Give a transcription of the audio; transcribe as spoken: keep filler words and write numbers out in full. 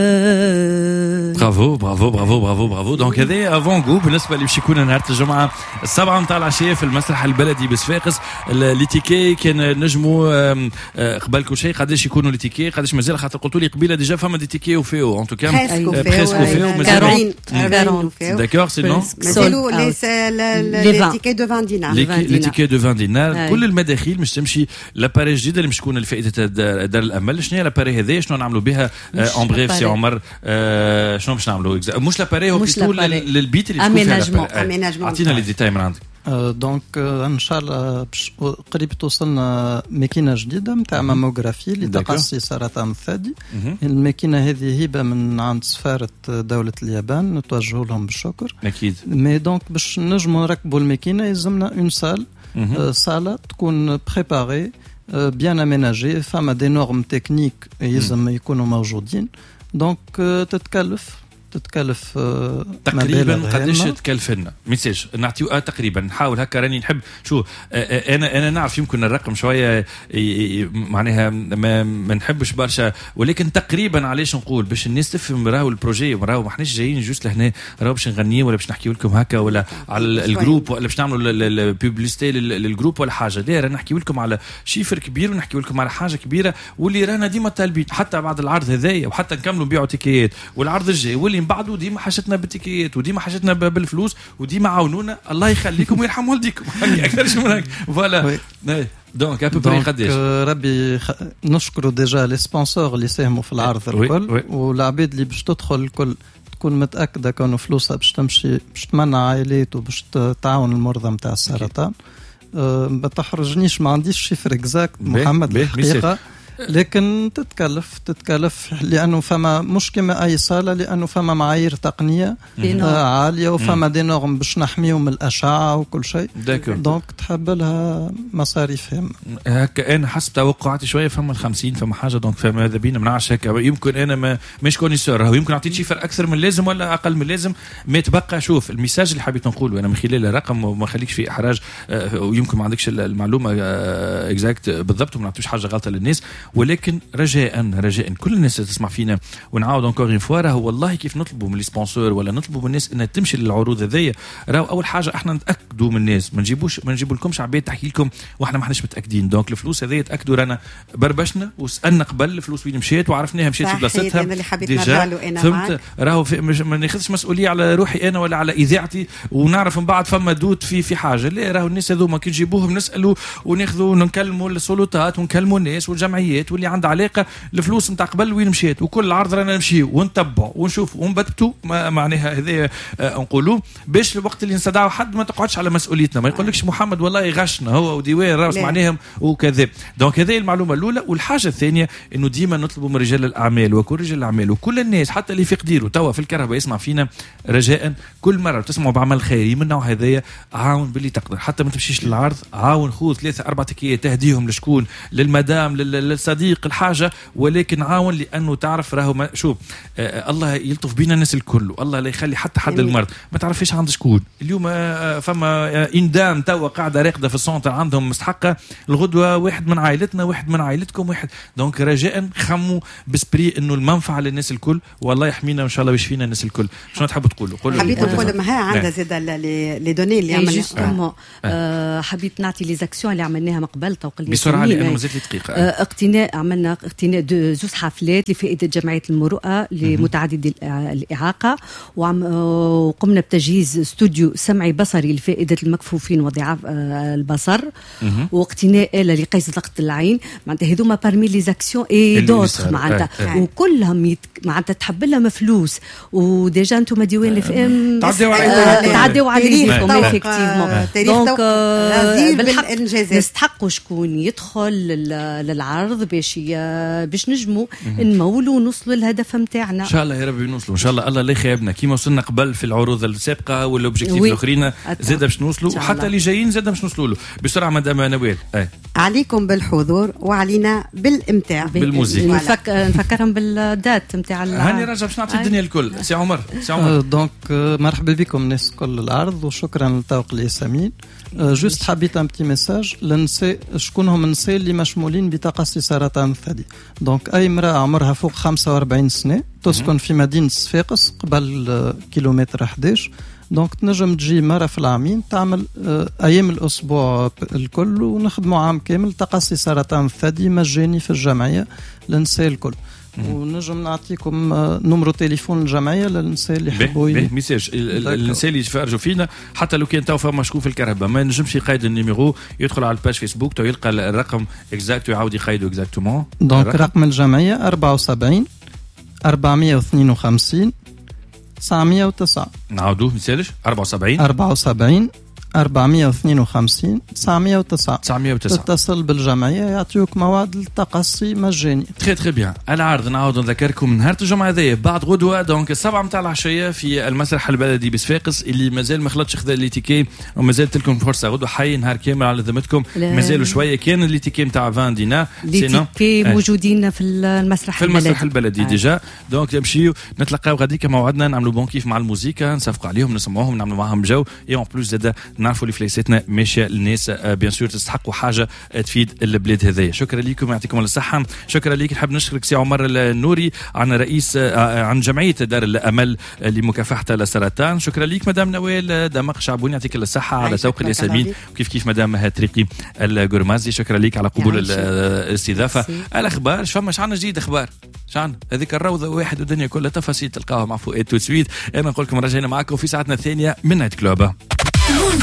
برافو برافو برافو برافو برافو. دونك هذا افون جو بالنسبه اللي باش يكون نهار الجمعه السبعة نتاع العشيه في المسرح البلدي بصفاقس. ليتيكي كان نجموا قبل كل شيء قداش يكونوا ليتيكي قداش مازال خاطر قلتوا لي قبيله ديجا فما دي تيكي وفيو ان توكا بريسكو فيو مازال داكور سينو مازالوا لي تيكي دو عشرين دينار لي تيكي دو عشرين دينار. كل المداخيل مش تمشي لاباري جديده اللي مش تكون الفائده دار الامل. شنو هي لاباري هذه شنو نعملوا بها اون بريف سي عمر شنو باش نعملوا مش لاباري هو بيتو للبيت اللي اميناجمون اميناجمون اعطينا لي ديتاي من عندك. دونك ان شاء الله قريب توصلنا ماكينه جديده نتاع ماموغرافي لتقصي سرطان الثدي. الماكينه هذه هبه من عند سفاره دوله اليابان نتوجه لهم بالشكر اكيد. مي دونك باش نجموا نركبوا الماكينه يلزمنا اون سال صاله تكون بريباري بيان اميناجي فما دي نورم تكنيك يلزم يكونوا موجودين. دونك تتكلف تتكلف تقريبا قداش تكلف لنا ميساج نعطيو اه تقريبا نحاول هكا راني نحب شو انا انا نعرف يمكن الرقم شويه معناها ما, ما نحبش برشا ولكن تقريبا علاش نقول باش الناس تفهم راهو البروجي راهو ما احناش جايين جوست لهنا راهو باش نغنيو ولا باش نحكي لكم هكا ولا على الجروب ولا باش نعملوا البوبليستي للجروب ولا حاجه. لا رانا نحكي لكم على شيفر كبير ونحكي لكم على حاجه كبيره واللي رانا ديما طالبين حتى بعد العرض هذايا وحتى نكملوا نبيعوا تيكيات والعرض الجاي واللي من بعده ديما حاجتنا بالتيكيات وديما حاجتنا بالفلوس وديما عاونونا الله يخليكم ويرحم والديكم اكثرش من هيك فوالا. دونك ابو بري قداش ربي خ... نشكروا ديجا لي سبونسور اللي ساهموا في العرض الكل والعباد اللي باش تدخل الكل تكون متاكده كانوا فلوسها باش تمشي باش تمنع عائلات وباش تعاون المرضى نتاع السرطان. أه ما تحرجنيش ما عنديش شيفر اكزاكت محمد الحقيقه لكن تتكلف تتكلف لانه فما مش كما اي صاله لانه فما معايير تقنيه آه عاليه وفما دي نورم باش نحميهم من الاشعه وكل شيء. دونك تحب لها مصاريف هم هكا. انا حسب توقعاتي شويه فما الخمسين فما حاجه دونك فما هذا بينا منعش هكا. يمكن انا ما مش كونيسور هو يمكن اعطيت شيفر اكثر من اللازم ولا اقل من اللازم ما تبقى. شوف الميساج اللي حبيت نقوله انا من خلال الرقم وما خليكش في احراج آه ويمكن ما عندكش المعلومه آه اكزاكت بالضبط وما نعطيش حاجه غلطه للناس ولكن رجاء رجاء كل الناس اللي تسمع فينا ونعاود انكور اون فوا راهو والله كيف نطلبوا من السبونسور ولا نطلبوا من الناس انها تمشي للعروض هذيا راهو اول حاجه احنا نتاكدوا من الناس ما نجيبوش ما نجيبوا لكمش عباد تحكي لكم واحنا ما احناش متاكدين. دونك الفلوس هذيا تاكدوا رانا بربشنا وسالنا قبل الفلوس وين مشيت وعرفناها مشيت في بلاصتها ديجا فهمت. راهو ما ناخذش مسؤوليه على روحي انا ولا على اذاعتي ونعرف من بعد فما دوت في في حاجه. لا راهو الناس هذوما كي نجيبوهم نسالوا وناخذوا ونكلموا السلطات ونكلموا الناس والجمعيات واللي عندها علاقه الفلوس نتاع قبل وين مشيت وكل عرض رانا نمشيو ونتبعوا ونشوفوا ونبتبتوا معناها هذا آه نقولوا باش الوقت اللي نستدعوا حد ما تقعدش على مسؤوليتنا ما يقولكش محمد والله غشنا هو وديوان راس معناهم وكذا. دونك هذه المعلومه الاولى. والحاجه الثانيه انه ديما نطلبوا من رجال الاعمال وكل رجال الاعمال وكل الناس حتى اللي في قديره توا في الكهرباء يسمع فينا رجاء كل مره تسمعوا بعمل خيري من نوع هذايا عاون باللي تقدر حتى ما تمشيش للعرض عاون خذ ثلاثه اربع تكيات تهديهم لشكون للمدام للصديق الحاجه ولكن عاون لانه تعرف راهو شوف آه الله يلطف بينا الناس الكل والله لا يخلي حتى حد المرض ما تعرفيش عند شكون اليوم آه فما آه اندام توا قاعده راقده في السونتر عندهم مستحقه الغدوه واحد من عائلتنا واحد من عائلتكم واحد. دونك رجاء خموا بسبري انه المنفعه للناس الكل والله يحمينا وان شاء الله ويشفينا الناس الكل. شنو تحبوا تقولوا؟ قولوا حبيت نقول ما ها عندها زاد لي دوني اللي عملناها آه حبيت نعطي لي زاكسيون اللي عملناها من قبل توقيت بسرعه لانه مازال دقيقه. آه اقتناء عملنا اقتناء زوز حفلات لفائده جمعيه المروءه لمتعددي الاعاقه وقمنا بتجهيز استوديو سمعي بصري لفائده المكفوفين وضعاف البصر واقتناء آلة لقيس ضغط العين. معناتها هذوما بارمي لي زاكسيون اي دوتر معناتها وكلهم يت... معناتها تحب لهم فلوس وديجا انتم ديوان اف ام تعديوا عليكم تعديوا عليكم ايفيكتيفمون. دونك بالانجازات نستحقوا شكون يدخل للعرض باش باش نجموا نمولوا ونوصلوا للهدف نتاعنا ان شاء الله يا ربي نوصلوا ان شاء الله. الله لا يخيبنا كيما وصلنا قبل في العروض السابقه والاوبجيكتيف الاخرين زاد باش نوصلوا وحتى اللي جايين زاد باش نوصلوا له بسرعه. مدام نوال عليكم بالحضور وعلينا بالامتاع بالموسيقى. نفك... نفكرهم بالدات نتاع نتاع هاني رجب باش نعطي الدنيا الكل. سي عمر سي عمر دونك مرحبا بكم الناس كل العرض وشكرا للتوق الياسمين. جوست حبيت ان بتي ميساج للنساء شكون هم النساء اللي مشمولين بتقصي سرطان الثدي. دونك اي امراه عمرها فوق خمسة وأربعين سنه تسكن في مدينه صفاقس قبل كيلومتر إحدى عشر، دونك تنجم تجي مرة في العامين تعمل أيام الأسبوع الكل ونخدموا عام كامل تقصي سرطان الثدي مجاني في الجمعية للنساء الكل. ونجم نعطيكم نمرو تليفون الجمعيه للنساء اللي يحبوا ميساج النساء اللي يتفرجوا فينا حتى لو كان تو فما شكون في الكهرباء ما نجمش يقيد النيميرو، يدخل على الباج فيسبوك تو يلقى الرقم اكزاكت ويعاود يقيدوا اكزاكتومون. دونك رقم الجمعيه أربعة وسبعين أربعمية واثنين وخمسين تسعمية وتسعة. نعاودوه ميساج أربعة وسبعين أربعة وسبعين أربعمية واثنين وخمسين تسعمية وتسعة تسعمية وتسعة. تتصل بالجمعية يعطيوك موعد التقصي مجاني. تخي تخي بيان. العرض نعاود نذكركم نهار الجمعة هذايا بعد غدوة دونك السبعة متاع العشية في المسرح البلدي بصفاقس اللي مازال ما خلطش خذا الليتيكي ومازالت لكم فرصة غدوة حي نهار كامل على ذمتكم مازالوا شوية كان الليتيكي نتاع عشرين دينار الليتيكي موجودين في المسرح في المسرح البلدي ديجا. دونك نمشيو نتلقاو غاديك موعدنا نعملوا بون كيف مع الموسيقى نصفقوا عليهم نسمعوهم نعملوا معاهم جو اي اون بلوس زاد نعرفوا اللي فليساتنا ماشيه الناس بيان سور تستحقوا حاجه تفيد البلاد هذايا. شكرا لكم يعطيكم الصحه. شكرا لك. نحب نشكرك سي عمر النوري عن رئيس عن جمعيه دار الامل لمكافحه السرطان. شكرا لك مدام نوال دمق شعبوني يعطيك الصحه على ذوق الياسمين وكيف كيف مدام هاتريقي القرمازي. شكرا لك على قبول الاستضافه. الاخبار شفما شعنا جديد اخبار شعنا هذيك الروضه واحد والدنيا كلها تفاصيل تلقاها مع فؤاد تو سويت. انا نقول لكم رجعنا معكم في ساعتنا الثانيه من نايت كلوب.